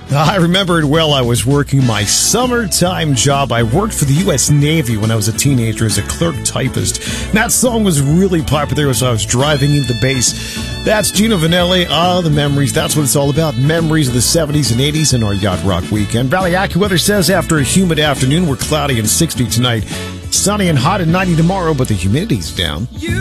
I remember it well. I was working my summertime job. I worked for the U.S. Navy when I was a teenager as a clerk typist. And that song was really popular as I was driving into the base. That's Gino Vanelli. The memories. That's what it's all about. Memories of the 70s and 80s in our Yacht Rock weekend. Valley AccuWeather says after a humid afternoon, we're cloudy and 60 tonight. Sunny and hot and 90 tomorrow, but the humidity's down.